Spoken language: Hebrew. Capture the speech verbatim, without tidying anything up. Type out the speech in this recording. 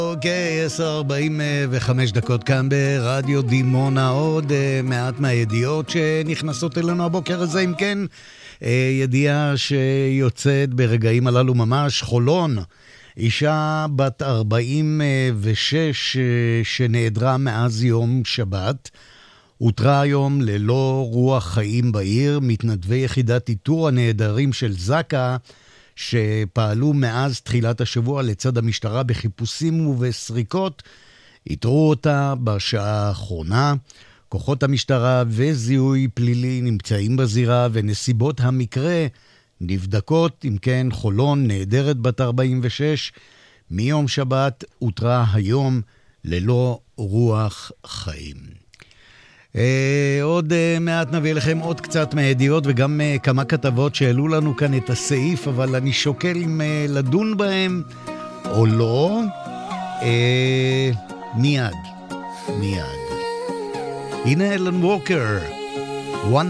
אוקיי, עשר ארבעים וחמש דקות כאן ברדיו דימונה. עוד uh, מעט מהידיעות שנכנסות אלינו הבוקר הזה. אם כן, uh, ידיעה שיוצאת ברגעים הללו ממש. חולון, אישה בת ארבעים ושש uh, שנעדרה מאז יום שבת, הותרה היום ללא רוח חיים בעיר. מתנדבי יחידת איתור הנעדרים של זקה, שפעלו מאז תחילת השבוע לצד המשטרה בחיפושים ובסריקות, איתרו אותה בשעה האחרונה. כוחות המשטרה וזיהוי פלילי נמצאים בזירה, ונסיבות המקרה נבדקות. אם כן, חולון, נעדרת בת ארבעים ושש, מיום שבת הותרה היום ללא רוח חיים. Uh, עוד uh, מעט נביא לכם עוד קצת מהידיעות וגם uh, כמה כתבות שהעלו לנו כאן את הסעיף, אבל אני שוקל אם uh, לדון בהם או לא. uh, מיד מיד הנה אלן ווקר, One